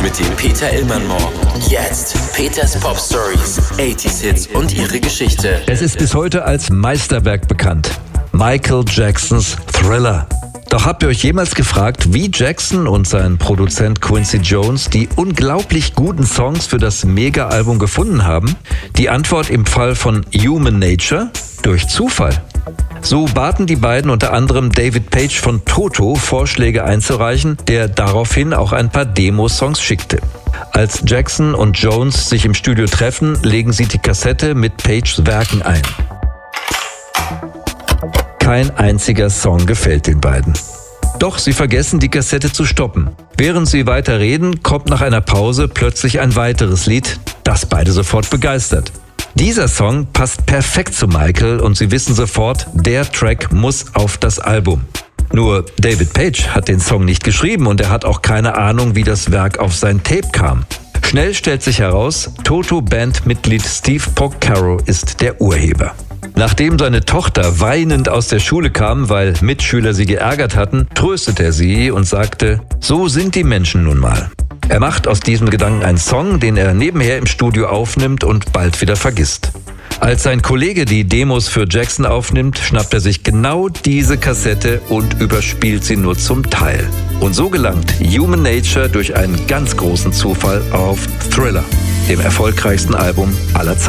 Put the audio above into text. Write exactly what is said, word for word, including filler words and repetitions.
mit dem Peter Illmann Morgen. Jetzt Peters Pop Stories, achtziger Hits und ihre Geschichte. Es ist bis heute als Meisterwerk bekannt. Michael Jacksons Thriller. Doch habt ihr euch jemals gefragt, wie Jackson und sein Produzent Quincy Jones die unglaublich guten Songs für das Mega-Album gefunden haben? Die Antwort im Fall von Human Nature? Durch Zufall. So baten die beiden unter anderem David Page von Toto, Vorschläge einzureichen, der daraufhin auch ein paar Demo-Songs schickte. Als Jackson und Jones sich im Studio treffen, legen sie die Kassette mit Pages Werken ein. Kein einziger Song gefällt den beiden. Doch sie vergessen, die Kassette zu stoppen. Während sie weiter reden, kommt nach einer Pause plötzlich ein weiteres Lied, das beide sofort begeistert. Dieser Song passt perfekt zu Michael und sie wissen sofort, der Track muss auf das Album. Nur David Page hat den Song nicht geschrieben und er hat auch keine Ahnung, wie das Werk auf sein Tape kam. Schnell stellt sich heraus, Toto-Bandmitglied Steve Porcaro ist der Urheber. Nachdem seine Tochter weinend aus der Schule kam, weil Mitschüler sie geärgert hatten, tröstete er sie und sagte, so sind die Menschen nun mal. Er macht aus diesem Gedanken einen Song, den er nebenher im Studio aufnimmt und bald wieder vergisst. Als sein Kollege die Demos für Jackson aufnimmt, schnappt er sich genau diese Kassette und überspielt sie nur zum Teil. Und so gelangt Human Nature durch einen ganz großen Zufall auf Thriller, dem erfolgreichsten Album aller Zeiten.